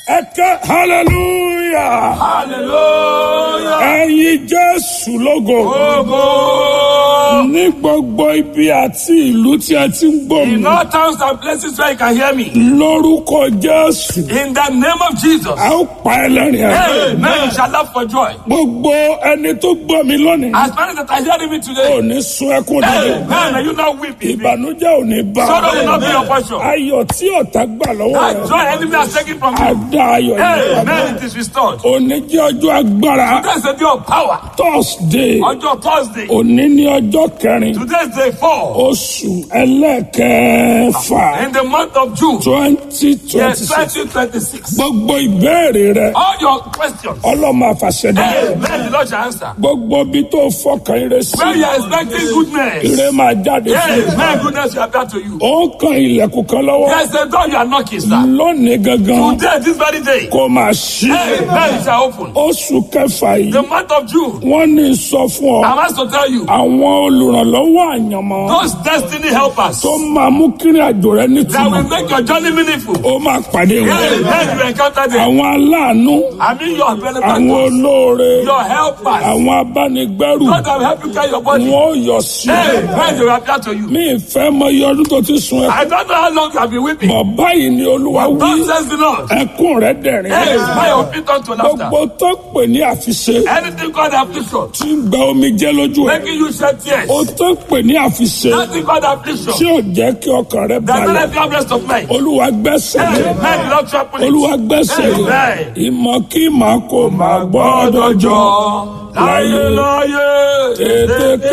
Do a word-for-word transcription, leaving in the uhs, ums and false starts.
Ẹ̀kẹ́ hallelujah. Hallelujah. Ẹ̀yin Jésù lógo. Ogo. Ní gbogbo ibi àti ìlú tí ẹ ti ń gbọ́ In mi. all towns and places where you can hear me. Lórúkọ Jésù. In the name of Jesus. A ó pa ẹlẹ́rìn ẹ̀. Amen. You shall laugh for joy. Gbogbo ẹni tó gbọ́ mi lónìí. As many that are hearing me Ò today. ní sun ẹkún dídé. Amen. May you not weep. Ìbànújẹ́ ò ní bá. Sorrow will not be your portion. Ayọ̀ tí ọ̀tá gbà lọ́wọ́ That rẹ̀. joy enemy has taken from Á you. dá ayọ̀ yìí. Amen. It is restored. Òní jẹ́ ọjọ́ agbára. Today is the day of power. Thursday. Ọjọ́ Thursday. Òní ní ọjọ́ kẹrin. Today is day four. Oṣù ẹlẹ́kẹ̀ẹ́fà. In the month of June. twenty twenty Yes, six. twenty twenty-six. Gbogbo ìbéèrè rẹ. All your questions. Ọlọ́mọ àfàṣẹdá. Amen. The Lord shall answer. Gbogbo bí tó fọkàn ire sí. When you are expecting goodness. Ire máa jáde fún Yes, man, goodness will appear to you. ó kan ilẹ̀kùn kan lọ́wọ́. There is a door you are knocking, sir. Lónìí gangan Today, this very day. kó máa ṣí. Amen. It shall open. Oṣù kẹfà yìí The month of June. wọ́n ní sọ fún ọ. I'm asked to tell you. Àwọn olùrànlọ́wọ́ àyànmọ́ Those destiny helpers. tó máa mú kírin àjò rẹ That nítumọ̀. will make your journey meaningful. Ó máa pàdé wọn. Amen. You encounter them. Àwọn aláàánú, I mean your àwọn benefactors. olóore, Your helpers. àwọn abánigbẹ́rù God will help you carry your body. wọn ò yọ sí ọ. Amen. They will appear to you. Mi ìfẹ́ mọ iye ọdún tó ti sun ẹkún. I don't know how long you have been weeping. Mọ̀ báyìí ni Olúwa wí. God says the Lord. Ẹkún rẹ dẹ̀rín. Hey, smile your feet unto laughter. Gbogbo tó pè ní àfiṣe Anything God affliction. tí ń gba omijé lójú ẹ̀. Making you shed tears. Ó tó pè ní àfiṣe Nothing God affliction. tí ò jẹ́ kí ọkàn rẹ That will balẹ̀. let you have rest of mind. Olúwa gbẹ́sẹ̀ lé. Amen. Lord trample it. Olúwa gbẹ́sẹ̀ lé. Amen. Ìmọ̀ kí màá kó máa gbọ́dọ̀ jọ. Láyé láyé. Tètè